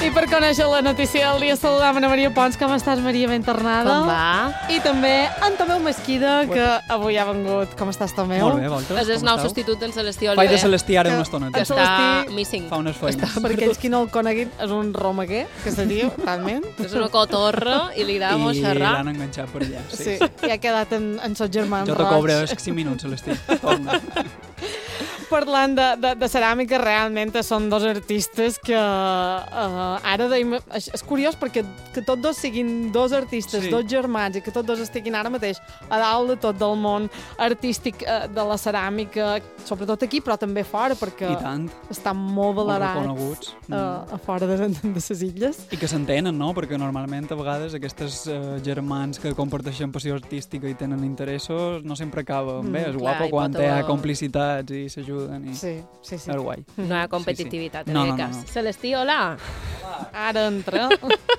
I per conèixer la notícia del dia saludam a Maria Pons. Com estàs, Maria? Ben tornada. Com va? I també en Tomeu Mesquida, que avui ha vengut. Com estàs, Tomeu? Molt bé, vosaltres? És el nou substitut del Celestí Faig Oliver. de Celestí ara una estona. Que està missing. Fa unes feines. Per aquells qui no el coneguin, és un romaguer, que se diu, realment. És una cotorra i li agrada molt I xerrar. l'han enganxat per allà. Sí, i ha quedat en sos germans Jo te cobres 5 minuts, Celestí. Torna. Parlant de ceràmica, realment són dos artistes que ara deim... És curiós perquè que tots dos siguin dos artistes, Sí. dos germans, i que tots dos estiguin ara mateix a dalt de tot del món artístic de la ceràmica, sobretot aquí, però també fora, perquè I tant. estan molt Molt valorats reconeguts. a fora de les illes. I que s'entenen, no? Perquè normalment a vegades aquests germans que comparteixen passió artística i tenen interessos no sempre acaben bé. És clar, guapo hi quan pot hi ha haver- complicitats i s'ajuden. I... Sí. És guai. No hi ha competitivitat, Sí, sí. en No, aquest no, cas. no. Celestí, hola. Ara entra.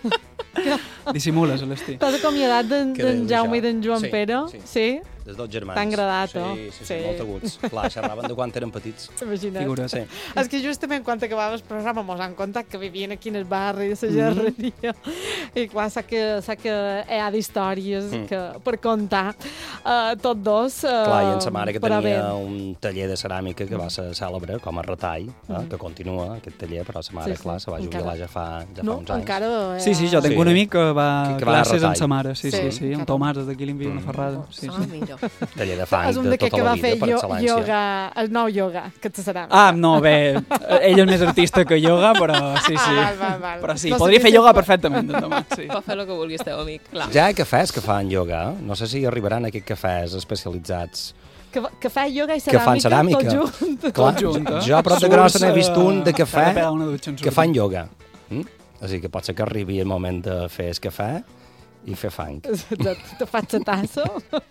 Dissimula, Celestí. T'has acomiadat d'en Que déu, Jaume i ja. d'en Joan Sí, Pere? sí. Sí? dels dos germans. T'ha agradat, sí, oh? sí, Sí. molt aguts. Clar, xerraven de quan eren petits. Imagina't. Figures. Sí. És que justament quan acabava el programa mos han contat que vivien aquí en el barri de la gerreria i clar, sa que hi ha d'històries per contar tots dos. Clar, i en sa mare que però tenia bé. un taller de ceràmica que va ser cèlebre com a retall, que continua aquest taller, però sa mare, Sí, sí. clar, se va jubilar ja fa No, uns anys. encara... Sí, sí, jo tinc Sí. un amic que va Que va anar a classes amb retall. sa mare. Sí, Sí, sí, sí. encara. En Tomàs, des d'aquí li envia una ferrada. Sí, Ah, sí. mira. Taller de fang És un de d'aquest tota que la va vida, fer per excel·lència. yoga, el nou yoga, que te serà. Ah, no, bé, ell és més artista que yoga, però sí, sí. val. Però sí, No podria sé fer si yoga pot- perfectament, en Tomàs, sí. Pot fer el que vulguis, teu amic, clar. Ja hi ha cafès que fan yoga, no sé si arribaran aquests cafès especialitzats Que fa yoga i que fan ceràmica, ceràmica. tot junt. Clar, Tot junt, eh? jo a prop de Grossa n'he vist un de S'ha de cafè pegar una dutxa en que sortir. fan yoga. Així que pot ser que arribi el moment de fer el cafè i fer fang. Te faig la tassa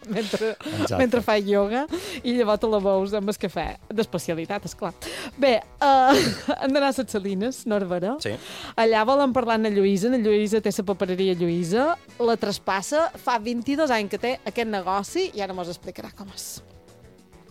mentre fa yoga i llavors te la veus amb el cafè d'especialitat, esclar. Bé, hem d'anar a les Salines, Norbera. Sí. Allà volen parlar amb la Lluïsa. La Lluïsa té la papereria Lluïsa. La traspassa. Fa 22 anys que té aquest negoci i ara mos explicarà com és.